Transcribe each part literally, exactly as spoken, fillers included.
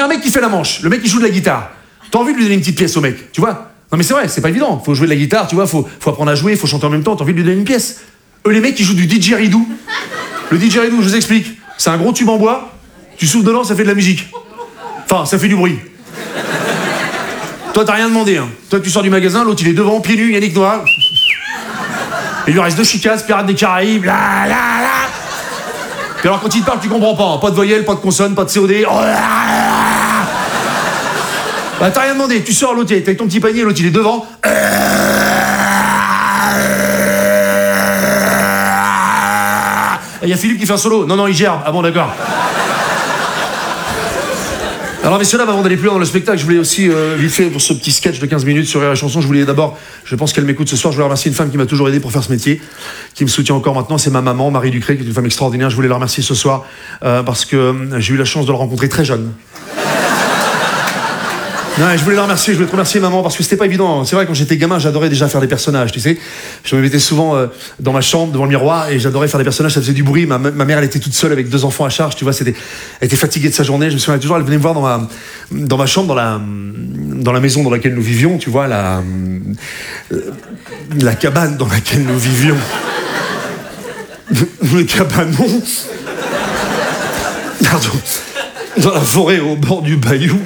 a un mec qui fait la manche, le mec qui joue de la guitare. T'as envie de lui donner une petite pièce au mec, tu vois? Non mais c'est vrai, c'est pas évident. Faut jouer de la guitare, tu vois, faut, faut apprendre à jouer, faut chanter en même temps, t'as envie de lui donner une pièce. Eux, les mecs qui jouent du didgeridoo. Le didgeridoo, je vous explique. C'est un gros tube en bois, tu souffles dedans, ça fait de la musique. Enfin, ça fait du bruit. Toi, t'as rien demandé, hein. Toi, tu sors du magasin, l'autre, il est devant, pieds nus, Yannick Noah. Il lui reste deux chicasses, Pirates des Caraïbes, là, là, là. Puis alors, quand il te parle, tu comprends pas. Hein. Pas de voyelle, pas de consonne, pas de C O D. Oh, là, là, là. Bah, t'as rien demandé. Tu sors, l'autre, t'as avec ton petit panier, l'autre, il est devant. Il y a Philippe qui fait un solo. Non, non, il gerbe. Ah bon, d'accord. Alors messieurs, là, avant d'aller plus loin dans le spectacle, je voulais aussi, euh, vite fait, pour ce petit sketch de quinze minutes sur Rire et Chanson, je voulais d'abord, je pense qu'elle m'écoute ce soir, je voulais remercier une femme qui m'a toujours aidé pour faire ce métier, qui me soutient encore maintenant, c'est ma maman, Marie Ducré, qui est une femme extraordinaire. Je voulais la remercier ce soir, euh, parce que euh, j'ai eu la chance de la rencontrer très jeune. Non, je voulais la remercier, je voulais te remercier maman parce que c'était pas évident. C'est vrai, quand j'étais gamin, j'adorais déjà faire des personnages, tu sais. Je me mettais souvent euh, dans ma chambre devant le miroir et j'adorais faire des personnages, ça faisait du bruit. Ma, ma mère, elle était toute seule avec deux enfants à charge, tu vois, c'était, elle était fatiguée de sa journée. Je me souviens toujours, elle venait me voir dans ma, dans ma chambre, dans la, dans la maison dans laquelle nous vivions, tu vois, la, la cabane dans laquelle nous vivions. Le cabanon. Pardon. Dans la forêt au bord du bayou.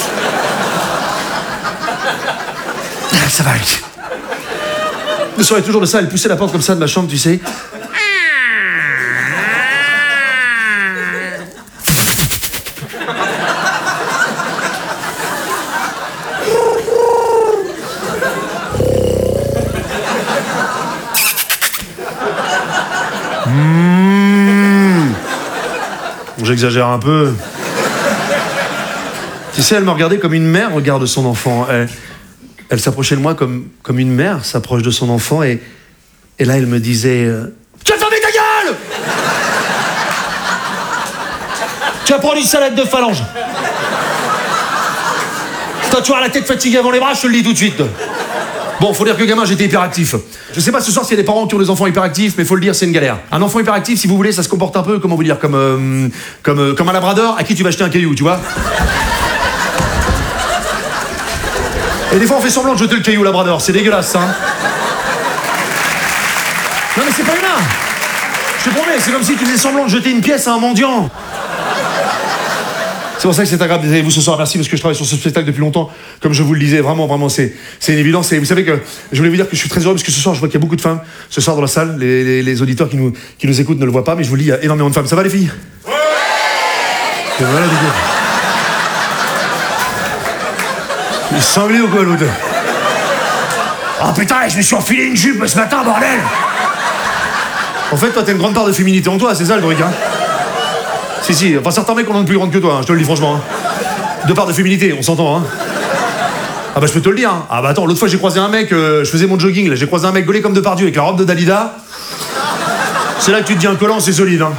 Ça va aller. Je me souviens toujours de ça, elle poussait la porte comme ça de ma chambre, tu sais. Mmh. J'exagère un peu. Tu sais, elle me regardait comme une mère regarde son enfant. Elle... Elle s'approchait de moi comme, comme une mère s'approche de son enfant et, et là elle me disait euh, « Tu as fermé ta gueule ! Tu vas prendre une salade de phalange. Toi tu auras la tête fatiguée avant les bras, je te le dis tout de suite. » Bon, faut dire que gamin j'étais hyperactif. Je sais pas ce soir s'il y a des parents qui ont des enfants hyperactifs, mais faut le dire, c'est une galère. Un enfant hyperactif, si vous voulez, ça se comporte un peu, comment vous dire, comme, euh, comme, euh, comme un labrador à qui tu vas acheter un caillou, tu vois. Et des fois, on fait semblant de jeter le caillou au labrador. C'est dégueulasse, ça. Hein. Non, mais c'est pas humain. Je te promets, c'est comme si tu faisais semblant de jeter une pièce à un mendiant. C'est pour ça que c'est agréable d'être avec vous ce soir. Merci, parce que je travaille sur ce spectacle depuis longtemps. Comme je vous le disais, vraiment, vraiment, c'est, c'est une évidence. Et vous savez que je voulais vous dire que je suis très heureux, parce que ce soir, je vois qu'il y a beaucoup de femmes. Ce soir, dans la salle, les, les, les auditeurs qui nous, qui nous écoutent ne le voient pas, mais je vous le dis, il y a énormément de femmes. Ça va, les filles? Ouais. Et voilà, du coup. Il est sanglé ou quoi, l'autre? Oh putain, je me suis enfilé une jupe ce matin, bordel! En fait, toi, t'as une grande part de féminité en toi, c'est ça le truc, hein? Si, si, enfin, certains mecs en ont une plus grande que toi, hein, je te le dis franchement. Hein. Deux parts de féminité, on s'entend, hein? Ah bah, je peux te le dire, hein. Ah bah, attends, l'autre fois, j'ai croisé un mec, euh, je faisais mon jogging, là, j'ai croisé un mec gaulé comme Depardieu avec la robe de Dalida. C'est là que tu te dis un collant, c'est solide, hein?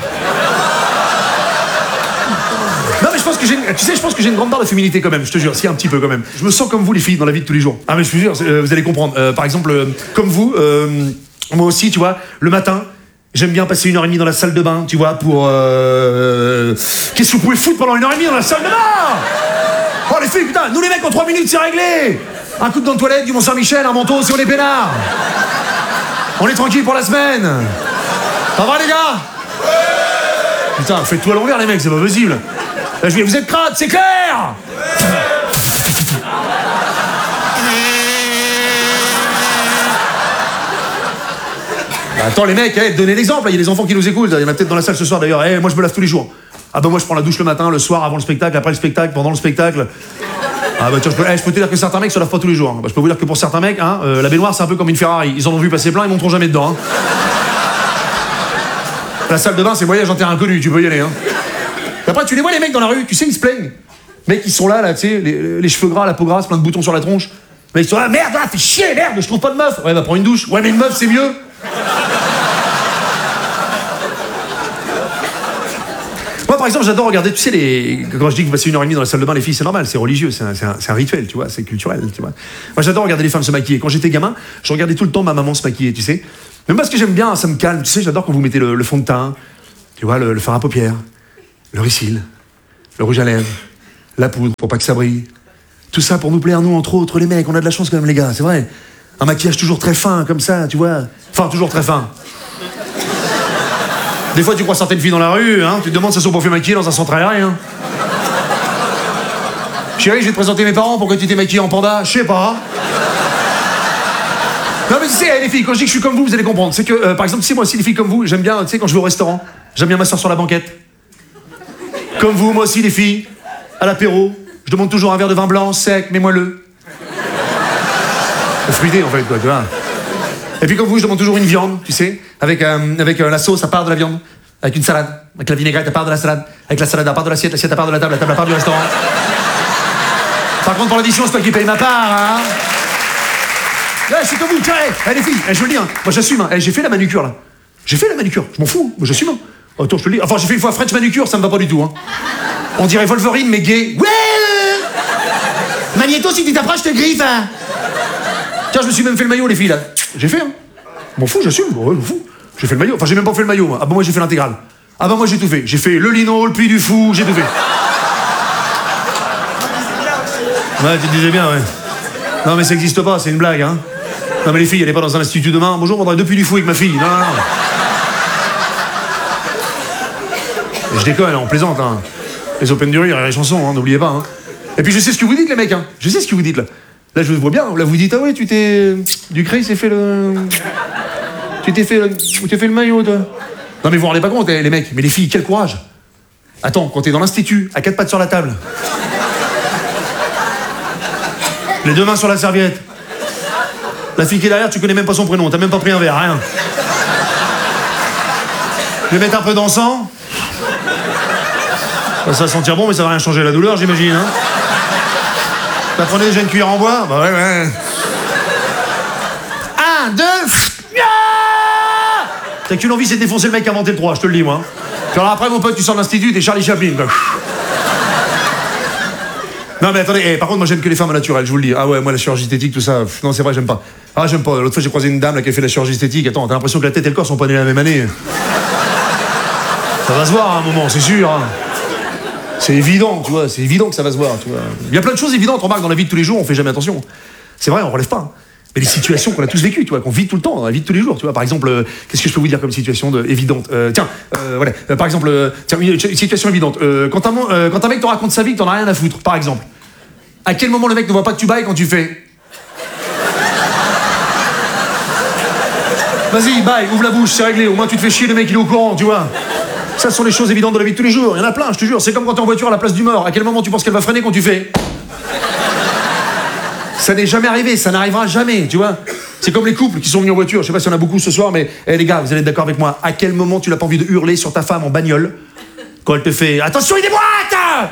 Que j'ai, tu sais, je pense que j'ai une grande part de féminité quand même, je te jure, si un petit peu quand même. Je me sens comme vous les filles dans la vie de tous les jours. Ah mais je te jure, euh, vous allez comprendre. Euh, par exemple, euh, comme vous, euh, moi aussi, tu vois, le matin, j'aime bien passer une heure et demie dans la salle de bain, tu vois, pour... Euh... Qu'est-ce que vous pouvez foutre pendant une heure et demie dans la salle de bain? Oh les filles, putain, nous les mecs en trois minutes, c'est réglé. Un coup de dans les toilettes, du Mont-Saint-Michel, un manteau, si on est peinard. On est tranquille pour la semaine. Ça va les gars? Putain, faites tout à l'envers les mecs, c'est pas possible. Là, je dis, vous êtes crades, c'est clair. Bah, attends les mecs, hey, donnez l'exemple, il y a des enfants qui nous écoutent, il y en a peut-être dans la salle ce soir d'ailleurs. Hey, moi je me lave tous les jours. Ah bah moi je prends la douche le matin, le soir, avant le spectacle, après le spectacle, pendant le spectacle. Ah bah tiens, je peux, hey, je peux te dire que certains mecs se lavent pas tous les jours. Hein. Bah, je peux vous dire que pour certains mecs, hein, euh, la baignoire c'est un peu comme une Ferrari. Ils en ont vu passer plein, ils monteront jamais dedans. Hein. La salle de bain c'est voyage en terrain inconnu, tu peux y aller. Hein. Après, tu les vois, les mecs dans la rue, tu sais, ils se plaignent. Mecs, ils sont là, là, tu sais, les, les cheveux gras, la peau grasse, plein de boutons sur la tronche. Mais ils sont là, merde, là, fais chier, merde, je trouve pas de meuf. Ouais, bah, prends une douche. Ouais, mais une meuf, c'est mieux. Moi, par exemple, j'adore regarder, tu sais, les... quand je dis que vous passez une heure et demie dans la salle de bain, les filles, c'est normal, c'est religieux, c'est un, c'est un, c'est un rituel, tu vois, c'est culturel, tu vois. Moi, j'adore regarder les femmes se maquiller. Quand j'étais gamin, je regardais tout le temps ma maman se maquiller, tu sais. Même parce que j'aime bien, ça me calme, tu sais, j'adore quand vous mettez le, le fond de teint, tu vois, le, le fard à paupières. Le ricil, le rouge à lèvres, la poudre pour pas que ça brille. Tout ça pour nous plaire, nous, entre autres, les mecs. On a de la chance quand même, les gars, c'est vrai. Un maquillage toujours très fin, comme ça, tu vois. Enfin, toujours très fin. Des fois, tu crois certaines filles dans la rue, hein, tu te demandes si elles sont pour faire maquiller dans un centre aérien. Chérie, je vais te présenter mes parents, pourquoi tu t'es maquillée en panda? Je sais pas. Non mais tu sais, les filles, quand je dis que je suis comme vous, vous allez comprendre. C'est que, euh, par exemple, tu sais, moi aussi, les filles comme vous, j'aime bien, tu sais, quand je vais au restaurant, j'aime bien m'asseoir sur la banquette. Comme vous, moi aussi, les filles, à l'apéro, je demande toujours un verre de vin blanc, sec, mais moelleux. Fruité, en fait, quoi, tu vois. Et puis comme vous, je demande toujours une viande, tu sais, avec, euh, avec euh, la sauce à part de la viande, avec une salade, avec la vinaigrette à part de la salade, avec la salade à part de l'assiette, l'assiette à part de la table, la table à part du restaurant. Par contre, pour l'addition, c'est toi qui paye ma part, hein. Là, je suis comme vous, tiens, hey, hey, les filles, hey, je veux le dire, moi j'assume, hein. Hey, j'ai fait la manucure, là. J'ai fait la manucure, je m'en fous, moi j'assume. Hein. Attends, je te le dis, enfin, j'ai fait une fois French manucure, ça me va pas du tout, hein. On dirait Wolverine, mais gay. Ouais. Magnéto, si tu t'approches, je te griffe, hein. Tiens, je me suis même fait le maillot, les filles, là. J'ai fait, hein. M'en fous, j'assume, bon, ouais, m'en fous. J'ai fait le maillot, enfin, j'ai même pas fait le maillot, moi. Ah bah, moi, j'ai fait l'intégrale. Ah bah, moi, j'ai tout fait. J'ai fait le lino, le puits du fou, j'ai tout fait. Ouais, tu te disais bien, ouais. Non, mais ça existe pas, c'est une blague, hein. Non, mais les filles, elle est pas dans un institut demain. Bonjour, on voudrait deux puits du fou avec ma fille. Non, non, non. Et je déconne, on plaisante, hein. Les open du rire et les chansons, hein, n'oubliez pas, hein. Et puis, je sais ce que vous dites, les mecs, hein. Je sais ce que vous dites, là. Là, je vous vois bien. Là, vous dites, ah ouais, tu t'es... Ducré, il s'est fait le... Tu t'es fait le... Tu t'es fait le maillot, toi. Non, mais vous vous rendez pas compte, les mecs. Mais les filles, quel courage. Attends, quand t'es dans l'institut, à quatre pattes sur la table. Les deux mains sur la serviette. La fille qui est derrière, tu connais même pas son prénom, t'as même pas pris un verre, rien. Je vais mettre un peu d'encens. Ça va sentir bon, mais ça va rien changer la douleur, j'imagine, hein. T'as prenez déjà une cuillère en bois? Bah ouais, ouais. Un, deux... T'as qu'une envie, c'est de défoncer le mec qui a inventé le trois, je te le dis, moi. Puis alors après, mon pote, tu sors de l'institut, t'es Charlie Chaplin. Bah. Non mais attendez, eh, par contre moi j'aime que les femmes naturelles, je vous le dis. Ah ouais, moi la chirurgie esthétique, tout ça, pff, non c'est vrai, j'aime pas. Ah j'aime pas, l'autre fois j'ai croisé une dame là qui a fait la chirurgie esthétique, attends, t'as l'impression que la tête et le corps sont pas nés la même année. Ça va se voir à un moment, c'est sûr. Hein. C'est évident, tu vois, c'est évident que ça va se voir, tu vois. Il y a plein de choses évidentes, remarque, dans la vie de tous les jours, on fait jamais attention. C'est vrai, on relève pas. Hein. Mais les situations qu'on a tous vécues, tu vois, qu'on vit tout le temps, dans la vie de tous les jours, tu vois. Par exemple, euh, qu'est-ce que je peux vous dire comme situation de, évidente euh, Tiens, euh, voilà, euh, par exemple, euh, tiens, une, une situation évidente. Euh, quand, un, euh, quand un mec te raconte sa vie, que t'en as rien à foutre, par exemple. À quel moment le mec ne voit pas que tu bailles quand tu fais? Vas-y, baille, ouvre la bouche, c'est réglé. Au moins tu te fais chier, le mec il est au courant, tu vois. Ça ce sont les choses évidentes de la vie de tous les jours. Il y en a plein, je te jure. C'est comme quand t'es en voiture à la place du mort. À quel moment tu penses qu'elle va freiner quand tu fais? Ça n'est jamais arrivé, ça n'arrivera jamais, tu vois. C'est comme les couples qui sont venus en voiture. Je sais pas s'il y en a beaucoup ce soir, mais hey, les gars, vous allez être d'accord avec moi. À quel moment tu n'as pas envie de hurler sur ta femme en bagnole quand elle te fait attention, il déboîte!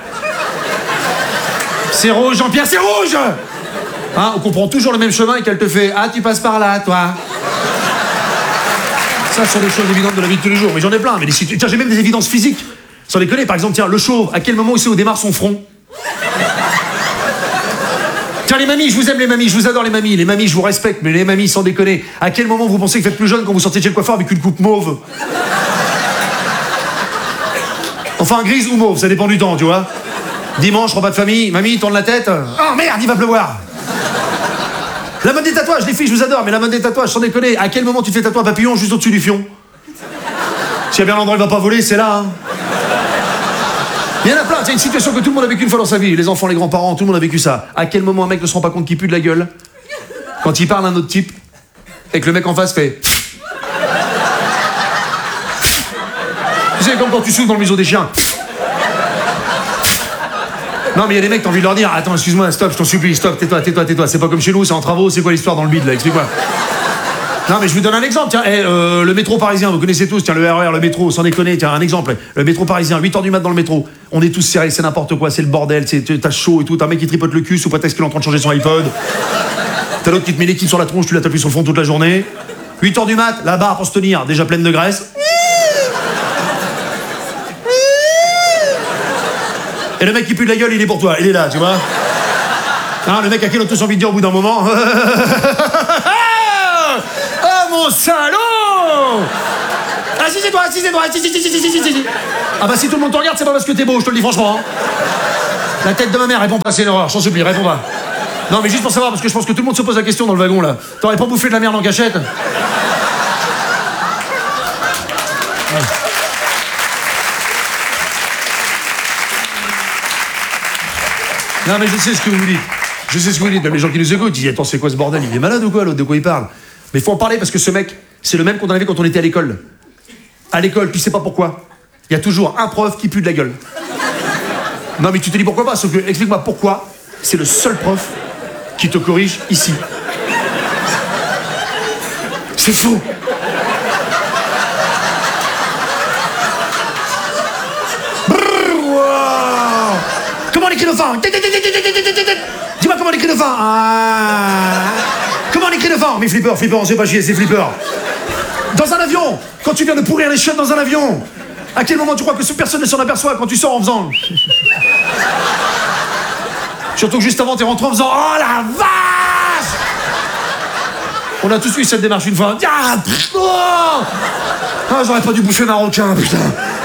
C'est rouge, Jean-Pierre, c'est rouge! Hein, on comprend toujours le même chemin et qu'elle te fait ah, tu passes par là, toi. Ça, ce sont des choses évidentes de la vie de tous les jours. Mais j'en ai plein. Mais les... Tiens, j'ai même des évidences physiques. Sans déconner, par exemple, tiens, le chauve, à quel moment il sait où démarre son front? Tiens, les mamies, je vous aime les mamies, je vous adore les mamies. Les mamies, je vous respecte, mais les mamies, sans déconner, à quel moment vous pensez que vous êtes plus jeune quand vous sortez de chez le coiffeur avec une coupe mauve? Enfin, grise ou mauve, ça dépend du temps, tu vois. Dimanche, repas de famille, mamie, tourne la tête. Oh merde, il va pleuvoir. La mode des tatouages, les filles, je vous adore, mais la mode des tatouages, sans déconner, à quel moment tu fais tatouer un papillon juste au-dessus du fion? S'il y a bien l'endroit où il va pas voler, c'est là, hein. Il y en a plein, c'est une situation que tout le monde a vécu une fois dans sa vie. Les enfants, les grands-parents, tout le monde a vécu ça. À quel moment un mec ne se rend pas compte qu'il pue de la gueule quand il parle à un autre type et que le mec en face fait... Tu sais, comme quand tu souffles dans le museau des chiens. Non mais il y a des mecs, t'as envie de leur dire attends, excuse-moi, stop, je t'en supplie, stop, tais-toi, tais-toi, tais-toi. C'est pas comme chez nous, c'est en travaux, c'est quoi l'histoire dans le bide là, explique-moi. Non mais je vous donne un exemple, tiens, hey, euh, le métro parisien, vous connaissez tous, tiens, le R E R, le métro, sans déconner, tiens, un exemple. Le métro parisien, huit heures du mat dans le métro, on est tous serrés, c'est n'importe quoi, c'est le bordel, c'est, t'as chaud et tout, t'as un mec qui tripote le cul sous prétexte qu'il est en train de changer son iPod. T'as l'autre qui te met l'équipe sur la tronche, tu l'as tapé sur le front toute la journée. huit heures du mat, la barre pour se tenir, déjà pleine de graisse. Et le mec qui pue de la gueule, il est pour toi, il est là, tu vois. Hein, le mec à qui on a tous envie de dire au bout d'un moment... Oh mon salaud! Assisez-toi, assisez-toi, assisez-toi, assisez-toi. Ah bah si tout le monde te regarde, c'est pas parce que t'es beau, je te le dis franchement. Hein. La tête de ma mère, réponds pas, c'est une horreur, je t'en supplie, réponds pas. Non, mais juste pour savoir, parce que je pense que tout le monde se pose la question dans le wagon, là. T'aurais pas bouffé de la merde en cachette? Ouais. Non, mais je sais ce que vous dites. Je sais ce que vous dites. Même les gens qui nous écoutent disent, attends, c'est quoi ce bordel? Il est malade ou quoi, l'autre? De quoi il parle? Mais il faut en parler parce que ce mec, c'est le même qu'on avait quand on était à l'école. À l'école, tu sais pas pourquoi. Il y a toujours un prof qui pue de la gueule. Non, mais tu te dis pourquoi pas, sauf que, explique-moi pourquoi c'est le seul prof qui te corrige ici. C'est faux. Brrr, wow. Comment on écrit le vent? Dis-moi comment on écrit le vent. Ah. Comment on écrit le vent? Mais flipper, flipper, on sait pas chier, c'est flipper. Dans un avion, quand tu viens de pourrir les chiottes dans un avion, à quel moment tu crois que personne ne s'en aperçoit quand tu sors en faisant... Surtout que juste avant, t'es rentré en faisant... Oh la vache! On a tous eu cette démarche une fois. Ah, pff, oh ah, j'aurais pas dû bouffer marocain, putain.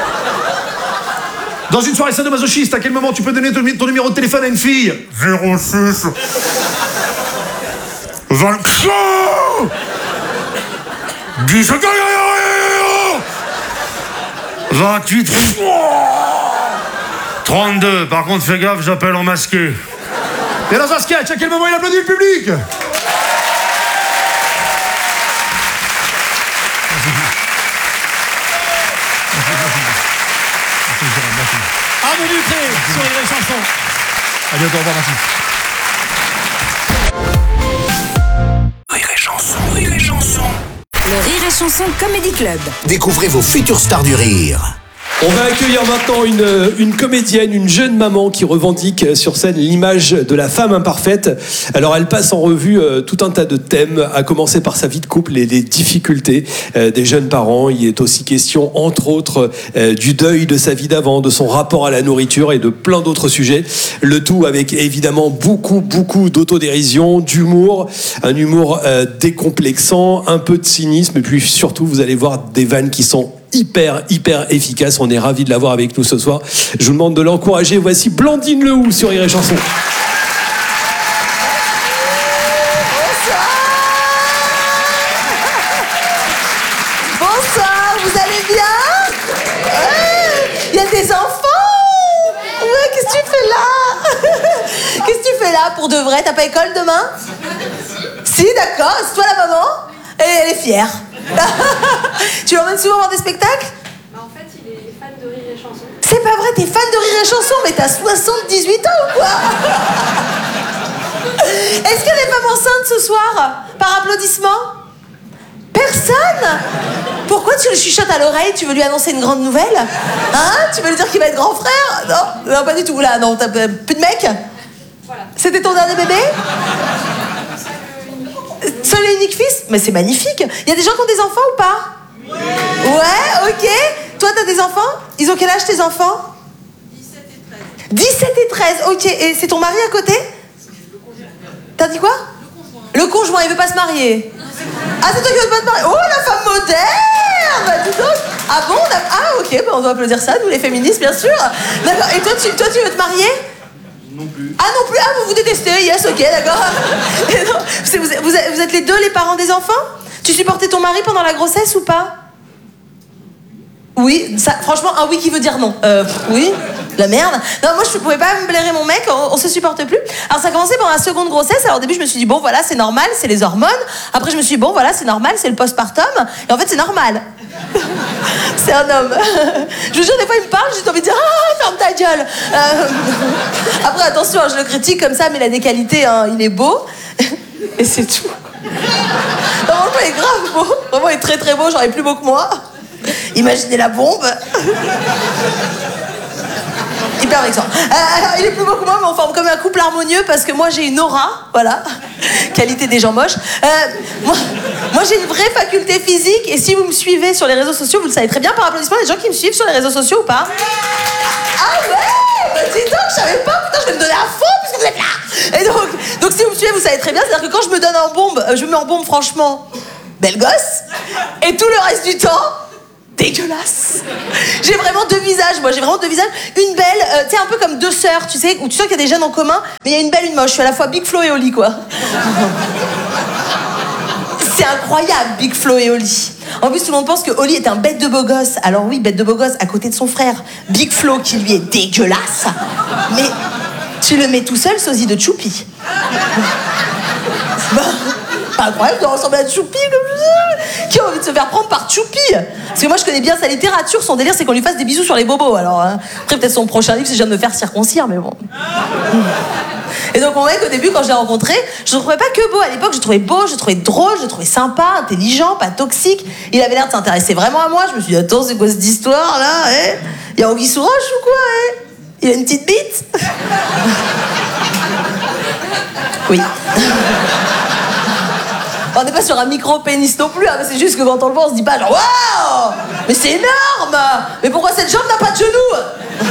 Dans une soirée sadomasochiste, à quel moment tu peux donner ton, ton numéro de téléphone à une fille? zéro six vingt-cinq dix-sept vingt-huit trente-deux. Par contre, fais gaffe, j'appelle en masqué. Et dans un sketch, à quel moment il applaudit le public? Arnaud Dupré sur Rire et Chanson. À bientôt, au revoir, merci. Rire et Chanson, Rire et Chanson. Le Rire et Chanson Comedy Club. Découvrez vos futures stars du rire. On va accueillir maintenant une, une comédienne, une jeune maman qui revendique sur scène l'image de la femme imparfaite. Alors elle passe en revue euh, tout un tas de thèmes, à commencer par sa vie de couple et les difficultés euh, des jeunes parents. Il est aussi question, entre autres, euh, du deuil de sa vie d'avant, de son rapport à la nourriture et de plein d'autres sujets. Le tout avec évidemment beaucoup, beaucoup d'autodérision, d'humour, un humour euh, décomplexant, un peu de cynisme, et puis surtout, vous allez voir des vannes qui sont hyper, hyper efficace. On est ravis de l'avoir avec nous ce soir. Je vous demande de l'encourager. Voici Blandine Lehoux sur Rire et Chanson. Bonsoir. Bonsoir, vous allez bien? Il y a des enfants? Ouais, qu'est-ce que tu fais là? Qu'est-ce que tu fais là pour de vrai? T'as pas école demain? Si, d'accord. C'est toi la maman? Et elle est fière. Tu l'emmènes souvent voir des spectacles? Bah en fait, il est fan de Rire et Chanson. C'est pas vrai, t'es fan de Rire et Chanson, mais t'as soixante-dix-huit ans ou quoi? Est-ce qu'il y a des femmes enceintes ce soir? Par applaudissement? Personne? Pourquoi tu le chuchotes à l'oreille? Tu veux lui annoncer une grande nouvelle? Hein? Tu veux lui dire qu'il va être grand frère? Non, non, pas du tout. Là, non, t'as plus de mec? Voilà. C'était ton dernier bébé? Seul et unique fils? Mais c'est magnifique. Il y a des gens qui ont des enfants ou pas? Ouais, ok. Toi, t'as des enfants? Ils ont quel âge tes enfants? dix-sept et treize. dix-sept et treize, ok. Et c'est ton mari à côté? T'as dit quoi? Le conjoint. Le conjoint, il veut pas se marier? Ah, c'est toi qui veux pas te marier? Oh, la femme moderne! Bah, dis donc. Ah bon? Ah, ok, bah, on doit applaudir ça, nous les féministes, bien sûr. D'accord. Et toi, tu, toi, tu veux te marier? Non plus. Ah non plus, ah vous vous détestez, yes, ok, d'accord. vous, vous, vous êtes les deux les parents des enfants? Tu supportais ton mari pendant la grossesse ou pas? Oui, ça, franchement, un oui qui veut dire non. Euh, oui, la merde. Non, moi je pouvais pas me blairer mon mec, on, on se supporte plus. Alors ça a commencé pendant la seconde grossesse, alors au début je me suis dit bon voilà c'est normal, c'est les hormones. Après je me suis dit bon voilà c'est normal, c'est le postpartum. Et en fait c'est normal. C'est un homme. Je vous jure, des fois il me parle, j'ai envie de dire ah ferme ta gueule. Euh... Après attention, je le critique comme ça, mais il a des qualités, hein, il est beau. Et c'est tout. Non, franchement il est grave beau. Vraiment il est très très beau, genre il est plus beau que moi. Imaginez la bombe. Hyper vexant. Euh, alors, il est plus beau que moi, mais on forme comme un couple harmonieux parce que moi j'ai une aura, voilà. Qualité des gens moches. Euh, moi, moi j'ai une vraie faculté physique et si vous me suivez sur les réseaux sociaux, vous le savez très bien par applaudissement, les gens qui me suivent sur les réseaux sociaux ou pas? Ah ouais, bah dis donc, je savais pas, putain, je vais me donner à fond puisque vous êtes là. Et donc, donc si vous me suivez, vous savez très bien, c'est-à-dire que quand je me donne en bombe, je me mets en bombe franchement, belle gosse, et tout le reste du temps, dégueulasse. J'ai vraiment deux visages, moi, j'ai vraiment deux visages. Une belle, euh, tu sais, un peu comme deux sœurs, tu sais, où tu sens qu'il y a des gènes en commun, mais il y a une belle, une moche. Je suis à la fois Big Flo et Oli, quoi. C'est incroyable, Big Flo et Oli. En plus, tout le monde pense que Oli est un bête de beau gosse. Alors oui, bête de beau gosse à côté de son frère. Big Flo qui lui est dégueulasse. Mais tu le mets tout seul, sosie de Choupi. Bah, pas incroyable de ressembler à Choupi comme ça. Qui a envie de se faire prendre par Choupi? Parce que moi, je connais bien sa littérature. Son délire, c'est qu'on lui fasse des bisous sur les bobos. Alors, hein. Après, peut-être son prochain livre, c'est je viens de me faire circoncire, mais bon. Et donc mon mec, au début, quand je l'ai rencontré, je ne trouvais pas que beau. À l'époque, je le trouvais beau, je le trouvais drôle, je le trouvais sympa, intelligent, pas toxique. Il avait l'air de s'intéresser vraiment à moi. Je me suis dit, attends, c'est quoi cette histoire là, hein? Il y a Anguille sous roche ou quoi, hein? Il a une petite bite? Oui. On n'est pas sur un micro-pénis non plus, hein, mais c'est juste que quand on le voit, on se dit pas genre waouh, mais c'est énorme! Mais pourquoi cette jambe n'a pas de genoux?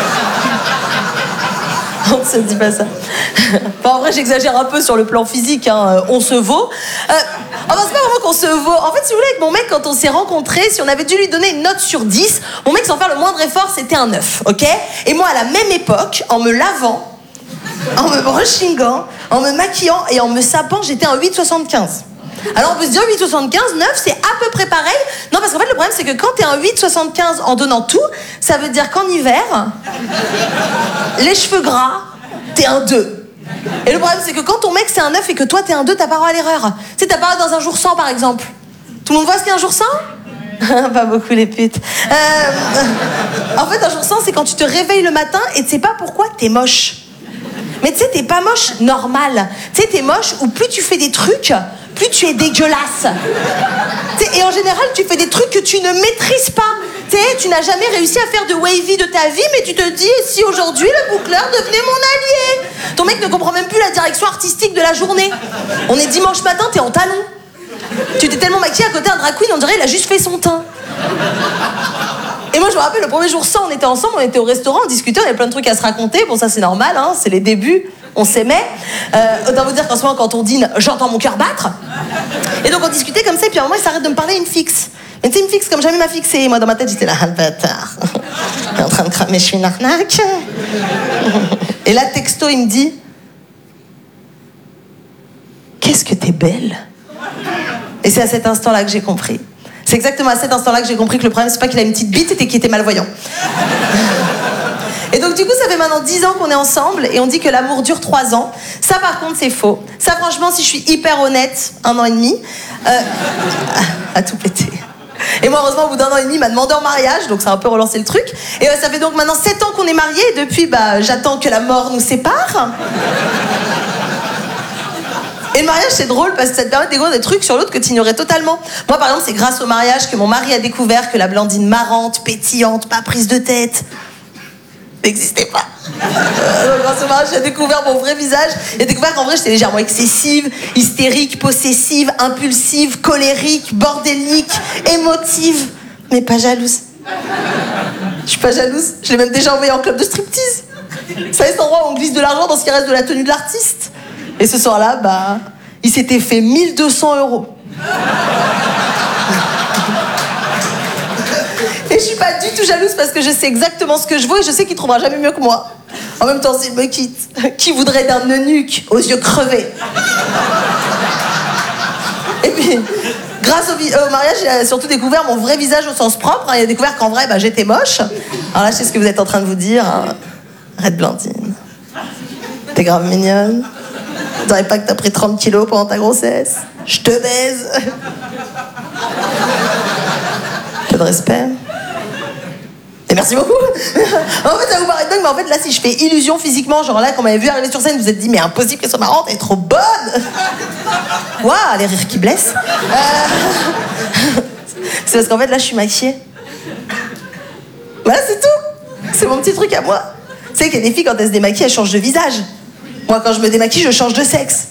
On ne se dit pas ça. Enfin, en vrai, j'exagère un peu sur le plan physique, hein. On se vaut. Euh, enfin, c'est pas vraiment qu'on se vaut. En fait, si vous voulez, avec mon mec, quand on s'est rencontrés, si on avait dû lui donner une note sur dix, mon mec, sans faire le moindre effort, c'était un neuf, ok? Et moi, à la même époque, en me lavant, en me brushingant, en me maquillant et en me sapant, j'étais un huit virgule soixante-quinze. Alors on peut se dire huit virgule soixante-quinze, neuf, c'est à peu près pareil. Non, parce qu'en fait, le problème, c'est que quand t'es un huit virgule soixante-quinze en donnant tout, ça veut dire qu'en hiver, les cheveux gras, t'es un deux. Et le problème, c'est que quand ton mec, c'est un neuf et que toi, t'es un deux, t'as pas droit à l'erreur. Tu sais, t'as pas droit dans un jour sans, par exemple. Tout le monde voit ce qu'est un jour sans? Pas beaucoup, les putes. Euh, en fait, un jour sans, c'est quand tu te réveilles le matin et tu sais pas pourquoi t'es moche. Mais tu sais, t'es pas moche normal. Tu sais, t'es moche où plus tu fais des trucs, plus tu es dégueulasse. T'sais, et en général, tu fais des trucs que tu ne maîtrises pas. T'sais, tu n'as jamais réussi à faire de wavy de ta vie, mais tu te dis, et si aujourd'hui le boucleur devenait mon allié? Ton mec ne comprend même plus la direction artistique de la journée. On est dimanche matin, t'es en talons. Tu t'es tellement maquillée à côté d'un drag queen, on dirait il a juste fait son teint. Et moi, je me rappelle, le premier jour sans, on était ensemble, on était au restaurant, on discutait, on avait plein de trucs à se raconter. Bon, ça, c'est normal, hein, c'est les débuts, on s'aimait. Euh, autant vous dire qu'en ce moment, quand on dîne, j'entends mon cœur battre. Et donc, on discutait comme ça, et puis à un moment, il s'arrête de me parler, il me fixe. Mais tu sais, il me fixe comme jamais m'a fixé. Moi, dans ma tête, j'étais là, ah, le bâtard. Il est en train de cramer, je suis une arnaque. Et là, texto, il me dit, qu'est-ce que t'es belle. Et c'est à cet instant-là que j'ai compris. C'est exactement à cet instant-là que j'ai compris que le problème, c'est pas qu'il a une petite bite, c'était qu'il était malvoyant. Et donc, du coup, ça fait maintenant dix ans qu'on est ensemble et on dit que l'amour dure trois ans. Ça, par contre, c'est faux. Ça, franchement, si je suis hyper honnête, un an et demi, euh, à tout péter. Et moi, heureusement, au bout d'un an et demi, il m'a demandé en mariage, donc ça a un peu relancé le truc. Et euh, ça fait donc maintenant sept ans qu'on est mariés et depuis, bah, j'attends que la mort nous sépare. Et le mariage, c'est drôle parce que ça te permet de découvrir des trucs sur l'autre que tu ignorais totalement. Moi, par exemple, c'est grâce au mariage que mon mari a découvert que la Blandine marrante, pétillante, pas prise de tête, n'existait pas. Euh, grâce au mariage, j'ai découvert mon vrai visage. J'ai découvert qu'en vrai, j'étais légèrement excessive, hystérique, possessive, impulsive, colérique, bordélique, émotive, mais pas jalouse. Je suis pas jalouse. Je l'ai même déjà envoyé en club de striptease. Vous savez, cet endroit où on glisse de l'argent dans ce qui reste de la tenue de l'artiste. Et ce soir-là, bah, il s'était fait mille deux cents euros. Et je suis pas du tout jalouse parce que je sais exactement ce que je vaux et je sais qu'il trouvera jamais mieux que moi. En même temps, s'il me quitte, qui voudrait d'un eunuque aux yeux crevés? Et puis, grâce au, vi- euh, au mariage, il a surtout découvert mon vrai visage au sens propre. Hein. Il a découvert qu'en vrai, bah, j'étais moche. Alors là, je sais ce que vous êtes en train de vous dire. Hein. Arrête, Blandine. T'es grave mignonne. Tu dirais pas que t'as pris trente kilos pendant ta grossesse? Je te baise. Peu de respect. Et merci beaucoup. En fait, ça vous paraît dingue, mais en fait, là, si je fais illusion physiquement, genre là, quand on m'avait vu arriver sur scène, vous vous êtes dit, mais impossible qu'elle soit marrante, elle est trop bonne. Waouh, les rires qui blessent. Euh... C'est parce qu'en fait, là, je suis maquillée. Voilà, c'est tout. C'est mon petit truc à moi. Tu sais qu'il y a des filles, quand elles se démaquillent, elles changent de visage. Moi, quand je me démaquille, je change de sexe.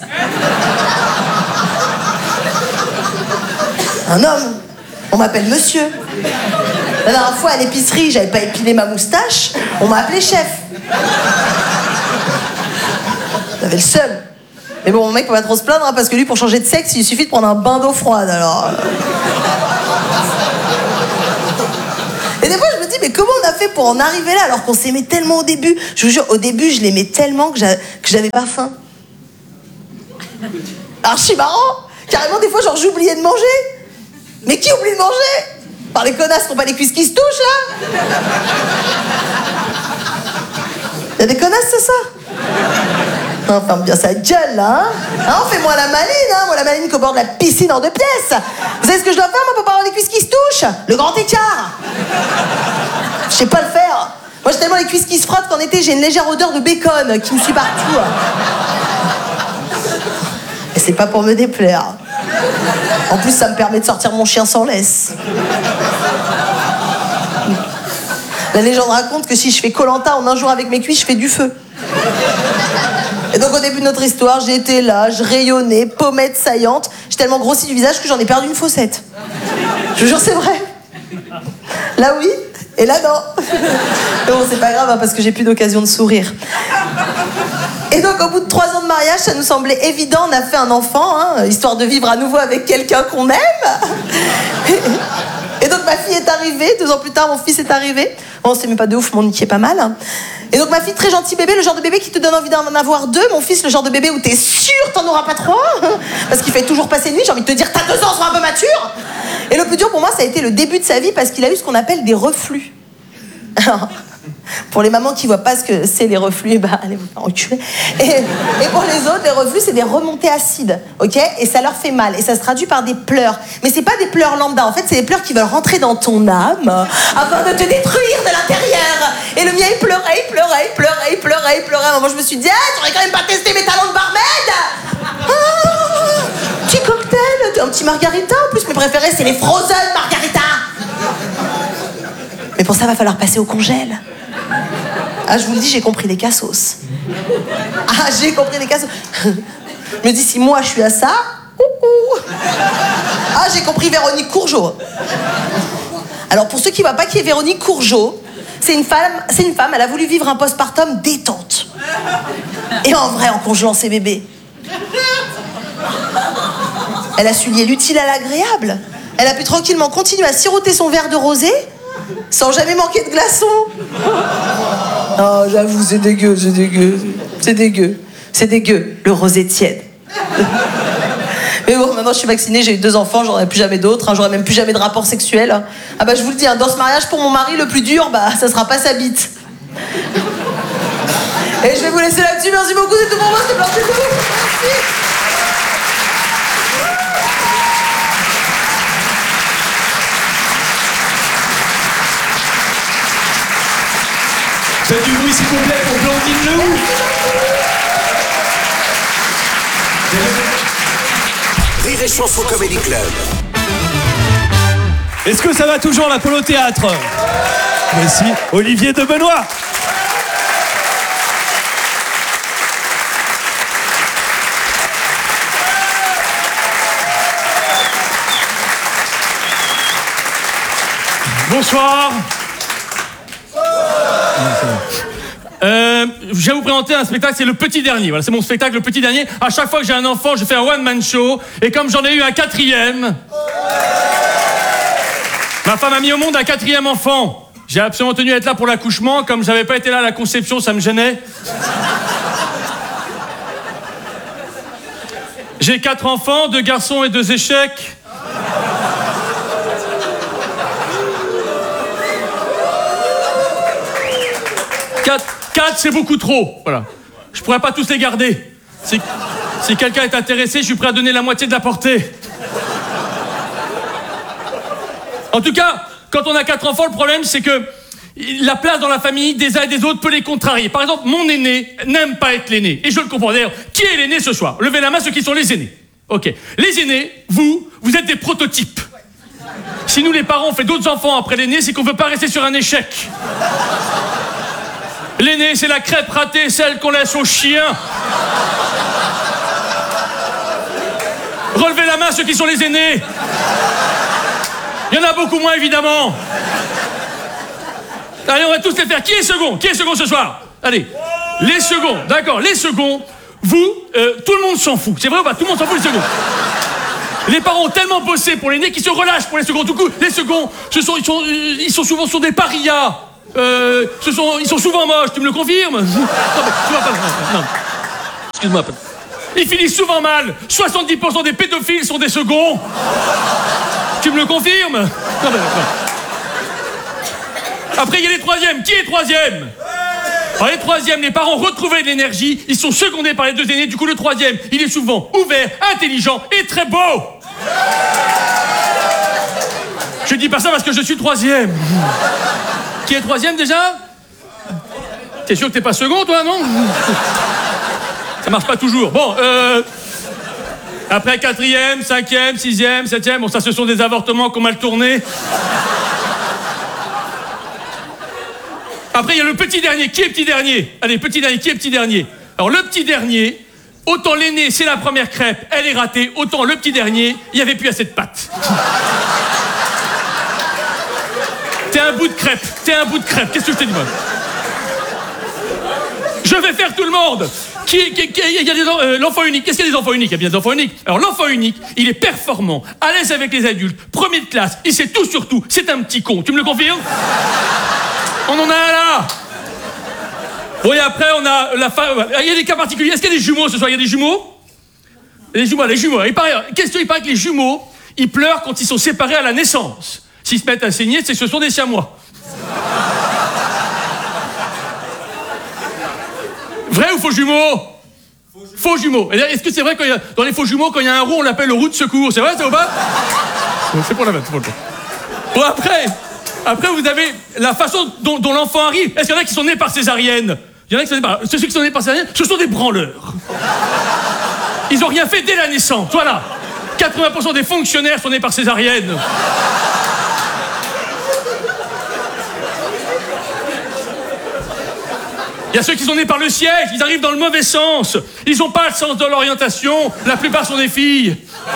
Un homme. On m'appelle monsieur. La dernière fois, à l'épicerie, j'avais pas épilé ma moustache. On m'a appelé chef. J'avais le seum. Mais bon, mon mec peut pas trop se plaindre, hein, parce que lui, pour changer de sexe, il suffit de prendre un bain d'eau froide, alors... Et des fois, je me dis, mais comment on a fait pour en arriver là alors qu'on s'aimait tellement au début? Je vous jure, au début, je l'aimais tellement que j'a- que j'avais pas faim. Archi marrant. Carrément, des fois, genre, j'oubliais de manger. Mais qui oublie de manger? Par les connasses qui ont pas les cuisses qui se touchent, là. Y'a des connasses, c'est ça? Non, ferme bien sa gueule, là, hein, hein fais-moi la maline, hein, moi la maline qu'au bord de la piscine en deux pièces. Vous savez ce que je dois faire, moi, pour pas avoir les cuisses qui se touchent? Le grand écart. Je sais pas le faire. Moi, j'ai tellement les cuisses qui se frottent qu'en été, j'ai une légère odeur de bacon qui me suit partout. Et c'est pas pour me déplaire. En plus, ça me permet de sortir mon chien sans laisse. La légende raconte que si je fais Koh-Lanta en un jour avec mes cuisses, je fais du feu. Et donc au début de notre histoire, j'étais là, je rayonnais, pommette saillante. J'ai tellement grossi du visage que j'en ai perdu une fossette. Je vous jure, c'est vrai. Là oui, et là non. Mais bon, c'est pas grave hein, parce que j'ai plus d'occasion de sourire. Et donc au bout de trois ans de mariage, ça nous semblait évident, on a fait un enfant, hein, histoire de vivre à nouveau avec quelqu'un qu'on aime. Et donc ma fille est arrivée, deux ans plus tard, mon fils est arrivé. Bon, on s'aimait pas de ouf, mais on niquait pas mal. Hein. Et donc ma fille, très gentil bébé, le genre de bébé qui te donne envie d'en avoir deux. Mon fils, le genre de bébé où t'es sûr t'en auras pas trois. Parce qu'il fait toujours passer nuit, j'ai envie de te dire, t'as deux ans, sois un peu mature. Et le plus dur pour moi, ça a été le début de sa vie parce qu'il a eu ce qu'on appelle des reflux. Alors, pour les mamans qui voient pas ce que c'est les reflux, bah allez vous faire enculer. Et, et pour les autres, les reflux, c'est des remontées acides, ok? Et ça leur fait mal, et ça se traduit par des pleurs. Mais c'est pas des pleurs lambda, en fait, c'est des pleurs qui veulent rentrer dans ton âme afin de te détruire de l'intérieur. Et le mien, il pleurait, il pleurait, il pleurait, il pleurait, il pleurait. À un moment, je me suis dit, ah, t'aurais quand même pas testé mes talents de barmaid. Ah, petit cocktail, un petit margarita. En plus, mes préférés, c'est les frozen margarita. Mais pour ça, va falloir passer au congèle. Ah, je vous le dis, j'ai compris les cassos. Ah, j'ai compris les cassos. Je me dis, si moi, je suis à ça... Ouh, ouh. Ah, j'ai compris Véronique Courgeot. Alors, pour ceux qui ne voient pas qui est Véronique Courgeot, c'est une femme, c'est une femme, elle a voulu vivre un postpartum détente. Et en vrai, en congelant ses bébés. Elle a su lier l'utile à l'agréable. Elle a pu tranquillement continuer à siroter son verre de rosé sans jamais manquer de glaçons. Oh, j'avoue, c'est dégueu, c'est dégueu. C'est dégueu. C'est dégueu, le rosé tiède. Mais bon, maintenant je suis vaccinée, j'ai eu deux enfants, j'en aurai plus jamais d'autres, hein, j'aurai même plus jamais de rapport sexuel. Ah bah je vous le dis, hein, dans ce mariage, pour mon mari, le plus dur, bah ça sera pas sa bite. Et je vais vous laisser là-dessus, merci beaucoup, c'est tout pour moi, c'est plein de vous. Merci. Faites du bruit s'il vous plaît pour Blandine Lehoux. Rire et Chanson Comedy Club. Est-ce que ça va toujours l'Apollo Théâtre? Merci. Olivier de Benoît. Bonsoir. Euh, je vais vous présenter un spectacle, c'est le petit dernier. Voilà, c'est mon spectacle, le petit dernier. À chaque fois que j'ai un enfant, je fais un one-man show. Et comme j'en ai eu un quatrième, ma femme a mis au monde un quatrième enfant. J'ai absolument tenu à être là pour l'accouchement. Comme j'avais pas été là à la conception, ça me gênait. J'ai quatre enfants, deux garçons et deux échecs. Quatre, quatre, c'est beaucoup trop. Voilà. Je pourrais pas tous les garder. Si, si quelqu'un est intéressé, je suis prêt à donner la moitié de la portée. En tout cas, quand on a quatre enfants, le problème, c'est que la place dans la famille des uns et des autres peut les contrarier. Par exemple, mon aîné n'aime pas être l'aîné. Et je le comprends. D'ailleurs, qui est l'aîné ce soir? Levez la main ceux qui sont les aînés. Ok. Les aînés, vous, vous êtes des prototypes. Si nous, les parents, on fait d'autres enfants après l'aîné, c'est qu'on veut pas rester sur un échec. L'aîné, c'est la crêpe ratée, celle qu'on laisse aux chiens. Relevez la main ceux qui sont les aînés. Il y en a beaucoup moins, évidemment. Allez, on va tous les faire. Qui est second? Qui est second ce soir? Allez. Les seconds, d'accord. Les seconds, vous, euh, tout le monde s'en fout. C'est vrai ou pas? Tout le monde s'en fout, les seconds. Les parents ont tellement bossé pour l'aîné qu'ils se relâchent pour les seconds. Du coup, les seconds, ce sont, ils, sont, ils sont souvent sur des parias. Euh, ce sont, ils sont souvent moches, tu me le confirmes? Non, mais, tu vois pas, non, non. Excuse-moi. Ils finissent souvent mal. soixante-dix pour cent des pédophiles sont des seconds. Tu me le confirmes? Non, mais, non. Après, il y a les troisièmes. Qui est troisième? Alors, les troisièmes, les parents retrouvaient de l'énergie. Ils sont secondés par les deux aînés. Du coup, le troisième, il est souvent ouvert, intelligent et très beau. Je dis pas ça parce que je suis troisième. Qui est troisième déjà? T'es sûr que t'es pas second, toi, non? Ça marche pas toujours. Bon, euh... après quatrième, cinquième, sixième, septième, bon, ça, ce sont des avortements qui ont mal tourné. Après, il y a le petit dernier. Qui est petit dernier? Allez, petit dernier. Qui est petit dernier? Alors, le petit dernier, autant l'aîné, c'est la première crêpe, elle est ratée, autant le petit dernier, il n'y avait plus assez de pâte. T'es un bout de crêpe. T'es un bout de crêpe. Qu'est-ce que je te dis, moi? Je vais faire tout le monde. Qui, qui, qui, il y a des, euh, l'enfant unique. Qu'est-ce qu'il y a des enfants uniques? Il y a bien des enfants uniques. Alors, l'enfant unique, il est performant, à l'aise avec les adultes, premier de classe, il sait tout sur tout. C'est un petit con. Tu me le confirmes? On en a un là. Bon, et après, on a la fa... Il y a des cas particuliers. Est-ce qu'il y a des jumeaux ce soir? Il y a des jumeaux? Les jumeaux, les jumeaux. Il paraît, question, il paraît que les jumeaux, ils pleurent quand ils sont séparés à la naissance. S'ils se mettent à saigner, c'est que ce sont des siamois. Vrai ou faux jumeaux? Faux jumeaux. Est-ce que c'est vrai que dans les faux jumeaux, quand il y a un rond, on l'appelle le roue de secours? C'est vrai, ça ou pas? C'est pour la fête, c'est pour le fête. Bon, après... Après, vous avez la façon dont, dont l'enfant arrive. Est-ce qu'il y en a qui sont nés par césarienne? Il y en a qui sont nés par... Ceux qui sont nés par césarienne, ce sont des branleurs. Ils n'ont rien fait dès la naissance. Voilà. quatre-vingts pour cent des fonctionnaires sont nés par césarienne. Il y a ceux qui sont nés par le siège. Ils arrivent dans le mauvais sens. Ils n'ont pas le sens de l'orientation. La plupart sont des filles.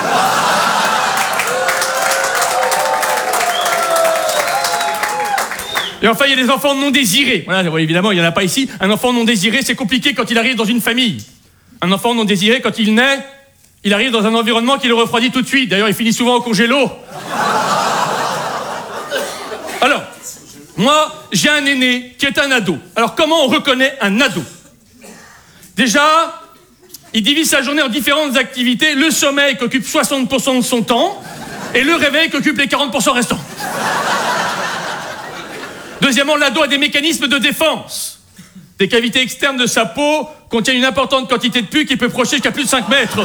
Et enfin, il y a des enfants non désirés. Voilà, évidemment, il n'y en a pas ici. Un enfant non désiré, c'est compliqué quand il arrive dans une famille. Un enfant non désiré, quand il naît, il arrive dans un environnement qui le refroidit tout de suite. D'ailleurs, il finit souvent au congélo. Alors, moi, j'ai un aîné qui est un ado. Alors, comment on reconnaît un ado? Déjà, il divise sa journée en différentes activités. Le sommeil qui occupe soixante pour cent de son temps et le réveil qui occupe les quarante pour cent restants. Deuxièmement, l'ado a des mécanismes de défense. Des cavités externes de sa peau contiennent une importante quantité de pus qui peut projeter jusqu'à plus de cinq mètres.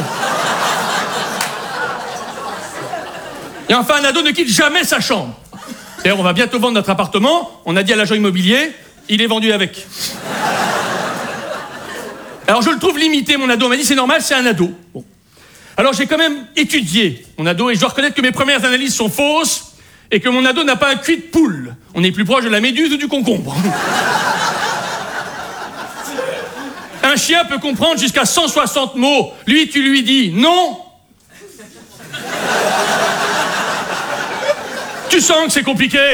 Et enfin, un ado ne quitte jamais sa chambre. D'ailleurs, on va bientôt vendre notre appartement. On a dit à l'agent immobilier, il est vendu avec. Alors, je le trouve limité, mon ado. On m'a dit, c'est normal, c'est un ado. Bon. Alors, j'ai quand même étudié mon ado et je dois reconnaître que mes premières analyses sont fausses. Et que mon ado n'a pas un cul de poule. On est plus proche de la méduse ou du concombre. Un chien peut comprendre jusqu'à cent soixante mots. Lui, tu lui dis non. Tu sens que c'est compliqué.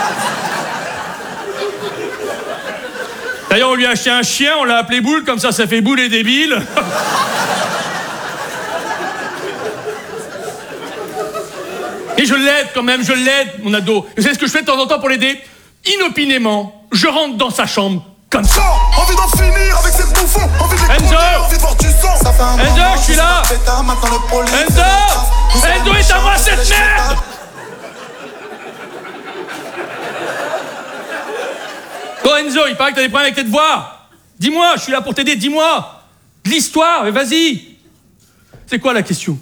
D'ailleurs, on lui a acheté un chien, on l'a appelé Boule, comme ça, ça fait boule et débile. Et je l'aide quand même, je l'aide, mon ado. Vous savez ce que je fais de temps en temps pour l'aider? Inopinément, je rentre dans sa chambre, comme ça. Envie d'en finir avec cette bouffon, envie de Enzo, envie de voir du sang. Ça fait un Enzo, moment, je suis là. Enzo, Enzo est à moi cette merde. Bon Enzo, il paraît que t'as des problèmes avec tes devoirs. Dis-moi, je suis là pour t'aider, dis-moi. De l'histoire, mais vas-y. C'est quoi la question?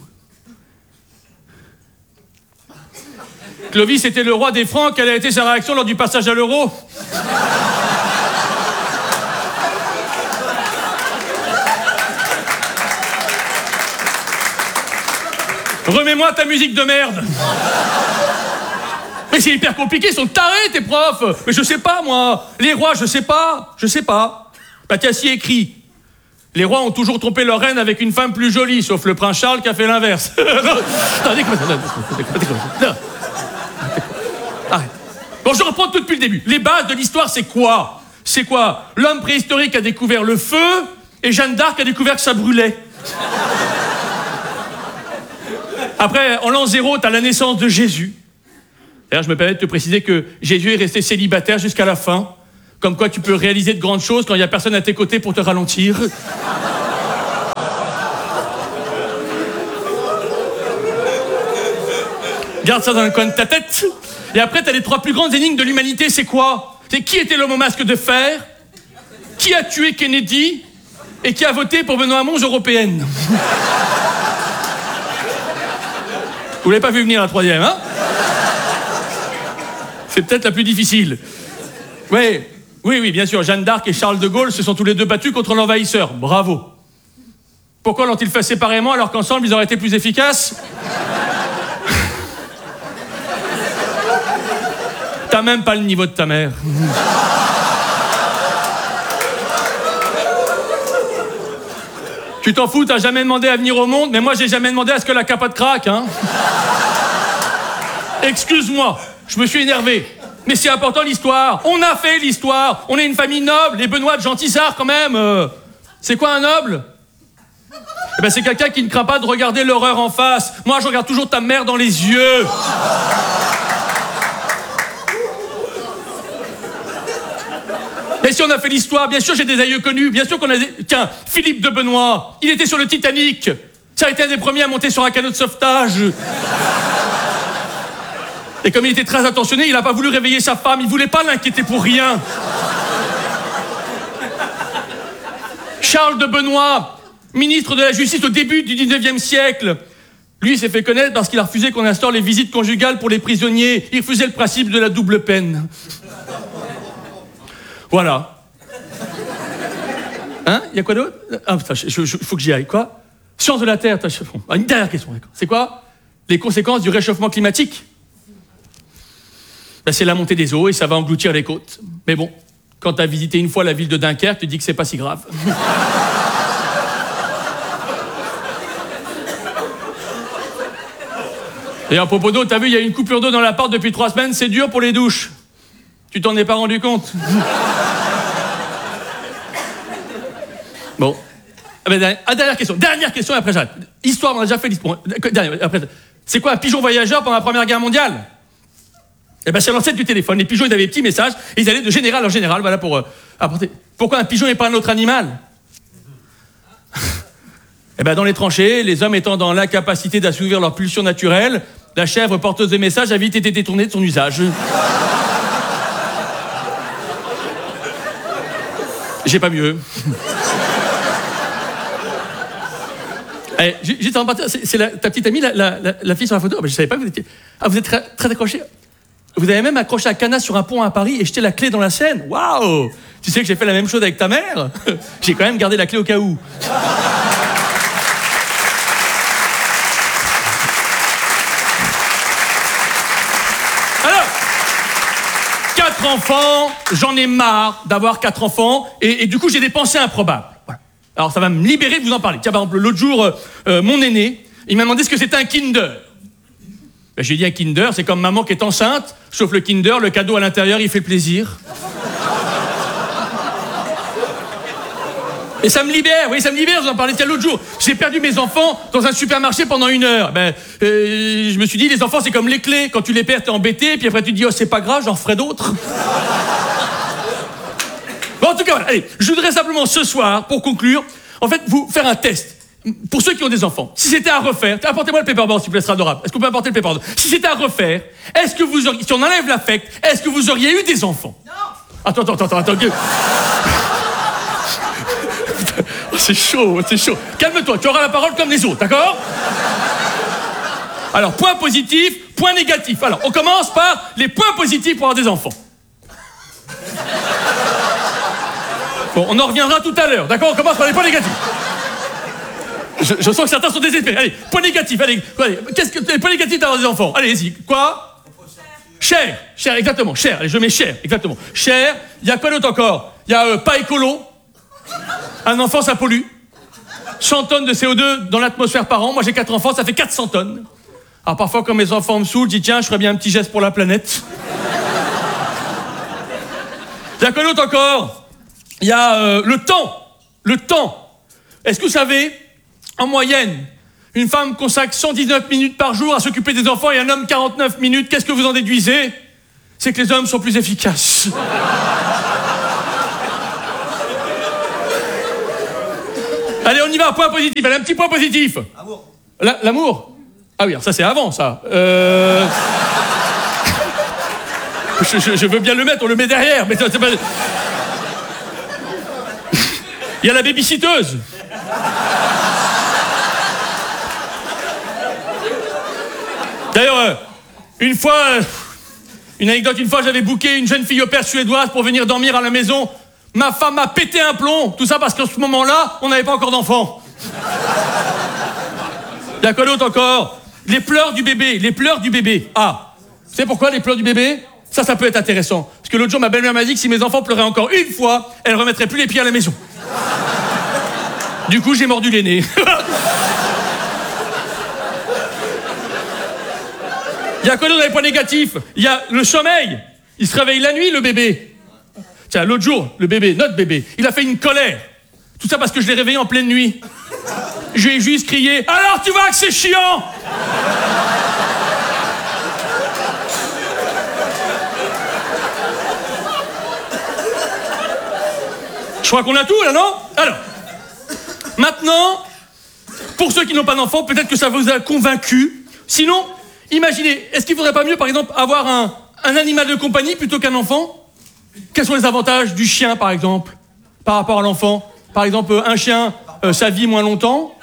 Clovis était le roi des Francs, quelle a été sa réaction lors du passage à l'euro? Remets-moi ta musique de merde. Mais c'est hyper compliqué, ils sont tarés tes profs. Mais je sais pas moi, les rois je sais pas, je sais pas. Bah tiens, si écrit. Les rois ont toujours trompé leur reine avec une femme plus jolie, sauf le prince Charles qui a fait l'inverse. non, non, déconne, non, déconne, déconne, non. Arrête. Bon, je reprends tout depuis le début. Les bases de l'histoire, c'est quoi? C'est quoi? L'homme préhistorique a découvert le feu et Jeanne d'Arc a découvert que ça brûlait. Après, en l'an zéro, t'as la naissance de Jésus. D'ailleurs, je me permets de te préciser que Jésus est resté célibataire jusqu'à la fin. Comme quoi tu peux réaliser de grandes choses quand il n'y a personne à tes côtés pour te ralentir. Garde ça dans le coin de ta tête. Et après, t'as les trois plus grandes énigmes de l'humanité, c'est quoi? C'est qui était l'homme au masque de fer? Qui a tué Kennedy? Et qui a voté pour Benoît Hamon aux européennes? Vous l'avez pas vu venir la troisième, hein? C'est peut-être la plus difficile. Oui, oui, oui, bien sûr. Jeanne d'Arc et Charles de Gaulle se sont tous les deux battus contre l'envahisseur. Bravo. Pourquoi l'ont-ils fait séparément alors qu'ensemble ils auraient été plus efficaces? T'as même pas le niveau de ta mère. Tu t'en fous, t'as jamais demandé à venir au monde, mais moi j'ai jamais demandé à ce que la capote craque, hein. Excuse-moi, je me suis énervé. Mais c'est important l'histoire. On a fait l'histoire. On est une famille noble. Les Benoît de Gentilsart quand même. Euh, c'est quoi un noble? Eh ben c'est quelqu'un qui ne craint pas de regarder l'horreur en face. Moi je regarde toujours ta mère dans les yeux. Et si on a fait l'histoire, bien sûr j'ai des aïeux connus, bien sûr qu'on a des... Tiens, Philippe de Benoît, il était sur le Titanic. Ça a été un des premiers à monter sur un canot de sauvetage. Et comme il était très attentionné, il n'a pas voulu réveiller sa femme, il voulait pas l'inquiéter pour rien. Charles de Benoît, ministre de la Justice au début du dix-neuvième siècle. Lui, il s'est fait connaître parce qu'il a refusé qu'on instaure les visites conjugales pour les prisonniers. Il refusait le principe de la double peine. Voilà. Hein? Il y a quoi d'autre? Ah putain, il faut que j'y aille. Quoi? Science de la Terre. Ah, une dernière question, d'accord. C'est quoi les conséquences du réchauffement climatique? Ben, c'est la montée des eaux et ça va engloutir les côtes. Mais bon, quand t'as visité une fois la ville de Dunkerque, tu te dis que c'est pas si grave. Et à propos d'eau, t'as vu, il y a une coupure d'eau dans l'appart depuis trois semaines, c'est dur pour les douches. Tu t'en es pas rendu compte? Bon. Ah ben, ah, dernière question, dernière question et après j'arrête. Histoire, on a déjà fait l'histoire. Dernière, après, c'est quoi un pigeon voyageur pendant la Première Guerre mondiale? Eh ben, c'est l'ancêtre du téléphone. Les pigeons, ils avaient des petits messages et ils allaient de général en général, voilà, pour euh, apporter. Pourquoi un pigeon n'est pas un autre animal? Eh ben, dans les tranchées, les hommes étant dans l'incapacité d'assouvir leur pulsion naturelle, la chèvre porteuse de messages a vite été détournée de son usage. J'ai pas mieux. Allez, juste en partir, c'est, c'est la, ta petite amie, la, la, la, la fille sur la photo. Oh, ben, je savais pas que vous étiez. Ah, vous êtes très, très accroché. Vous avez même accroché un canard sur un pont à Paris et jeté la clé dans la Seine. Waouh! Tu sais que j'ai fait la même chose avec ta mère? J'ai quand même gardé la clé au cas où. Alors, quatre enfants, j'en ai marre d'avoir quatre enfants et, et du coup j'ai des pensées improbables. Voilà. Alors ça va me libérer de vous en parler. Tiens, par exemple, l'autre jour, euh, mon aîné, il m'a demandé ce que c'était un Kinder. Ben, j'ai dit un Kinder, c'est comme maman qui est enceinte, sauf le Kinder, le cadeau à l'intérieur, il fait plaisir. Et ça me libère, oui, ça me libère, je vous en parlais tiens l'autre jour. J'ai perdu mes enfants dans un supermarché pendant une heure. Ben, euh, je me suis dit, les enfants, c'est comme les clés. Quand tu les perds, t'es embêté, puis après tu te dis, oh, c'est pas grave, j'en ferai d'autres. Bon, en tout cas, voilà, allez, je voudrais simplement ce soir, pour conclure, en fait, vous faire un test. Pour ceux qui ont des enfants, si c'était à refaire, apportez-moi le paperboard s'il vous plaît, ce sera adorable. Est-ce qu'on peut apporter le paperboard? Si c'était à refaire, est-ce que vous auriez, si on enlève l'affect, est-ce que vous auriez eu des enfants? Non. Attends, attends, attends, attends. C'est chaud, c'est chaud. Calme-toi, tu auras la parole comme les autres, d'accord? Alors, point positif, point négatif. Alors, on commence par les points positifs pour avoir des enfants. Bon, on en reviendra tout à l'heure, d'accord? On commence par les points négatifs. Je, je sens que certains sont désespérés. Allez, point négatif, allez. allez qu'est-ce que les points négatifs d'avoir des enfants? Allez-y. Quoi? Cher. Cher, exactement. Cher. Allez, je mets cher, exactement. Cher. Il y a quoi d'autre encore? Il y a euh, pas écolo. Un enfant, ça pollue. cent tonnes de C O deux dans l'atmosphère par an. Moi, j'ai quatre enfants, ça fait quatre cents tonnes. Alors, parfois, quand mes enfants me saoulent, je dis, tiens, je ferais bien un petit geste pour la planète. Il y a quoi d'autre encore? Il y a euh, le temps. Le temps. Est-ce que vous savez, en moyenne, Une femme consacre cent dix-neuf minutes par jour à s'occuper des enfants et un homme quarante-neuf minutes. Qu'est-ce que vous en déduisez? C'est que les hommes sont plus efficaces. Allez, on y va, point positif. Allez, un petit point positif. Amour. La, l'amour. Ah oui, alors ça c'est avant, ça. Euh... je, je, je veux bien le mettre, on le met derrière, mais ça, c'est pas... Il y a la babysitteuse. D'ailleurs, euh, une fois, euh, une anecdote, une fois j'avais booké une jeune fille au père suédoise pour venir dormir à la maison. Ma femme m'a pété un plomb, tout ça parce qu'en ce moment-là, on n'avait pas encore d'enfant. Il y a quoi d'autre encore? Les pleurs du bébé, les pleurs du bébé. Ah, vous savez pourquoi les pleurs du bébé? Ça, ça peut être intéressant. Parce que l'autre jour, ma belle-mère m'a dit que si mes enfants pleuraient encore une fois, elle remettrait plus les pieds à la maison. Du coup, j'ai mordu les nez. Il y a quoi d'autre dans les points négatifs? Il y a le sommeil. Il se réveille la nuit, le bébé. Tiens, l'autre jour, le bébé, notre bébé, il a fait une colère. Tout ça parce que je l'ai réveillé en pleine nuit. Je lui ai juste crié « Alors tu vois que c'est chiant !» Je crois qu'on a tout, là, non? Alors, maintenant, pour ceux qui n'ont pas d'enfants, peut-être que ça vous a convaincu. Sinon, imaginez, est-ce qu'il ne faudrait pas mieux, par exemple, avoir un, un animal de compagnie plutôt qu'un enfant? Quels sont les avantages du chien, par exemple, par rapport à l'enfant? Par exemple, un chien, euh, ça vit moins longtemps.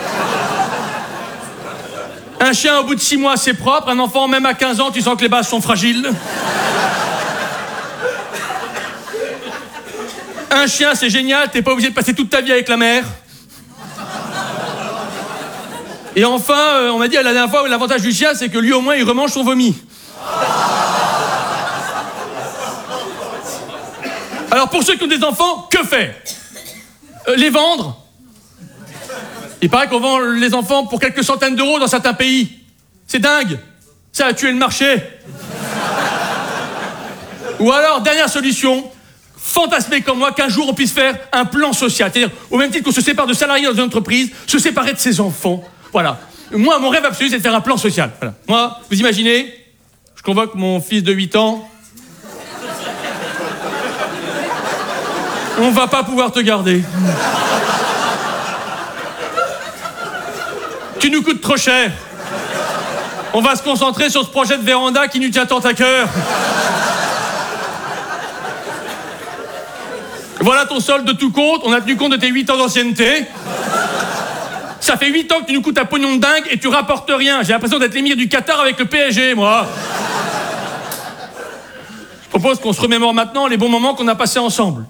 Un chien, au bout de six mois, c'est propre. Un enfant, même à quinze ans, tu sens que les bases sont fragiles. Un chien, c'est génial, t'es pas obligé de passer toute ta vie avec la mère. Et enfin, euh, on m'a dit la dernière fois, l'avantage du chien, c'est que lui, au moins, il remange son vomi. Alors, pour ceux qui ont des enfants, que faire? euh, Les vendre? Il paraît qu'on vend les enfants pour quelques centaines d'euros dans certains pays. C'est dingue. Ça a tué le marché. Ou alors, dernière solution, fantasmer comme moi qu'un jour on puisse faire un plan social. C'est-à-dire, au même titre qu'on se sépare de salariés dans une entreprise, se séparer de ses enfants. Voilà. Moi, mon rêve absolu, c'est de faire un plan social. Voilà. Moi, vous imaginez, je convoque mon fils de huit ans. On va pas pouvoir te garder. Tu nous coûtes trop cher. On va se concentrer sur ce projet de véranda qui nous tient tant à cœur. Voilà ton solde de tout compte. On a tenu compte de tes huit ans d'ancienneté. Ça fait huit ans que tu nous coûtes un pognon de dingue et tu rapportes rien. J'ai l'impression d'être l'émir du Qatar avec le P S G, moi. Je propose qu'on se remémore maintenant les bons moments qu'on a passés ensemble.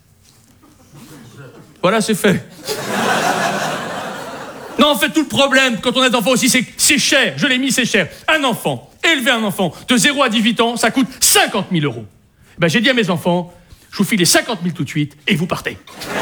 Voilà, c'est fait. Non, en fait, tout le problème, quand on a des enfants aussi, c'est que c'est cher. Je l'ai mis, c'est cher. Un enfant, élever un enfant de zéro à dix-huit ans, ça coûte cinquante mille euros. Ben, j'ai dit à mes enfants, je vous file les cinquante mille tout de suite et vous partez.